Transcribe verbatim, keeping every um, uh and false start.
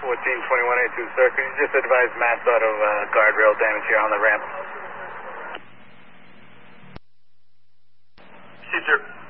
fourteen twenty-one eighty-two, sir. Could you just advise mass out of uh, guardrail damage here on the ramp? See, sir.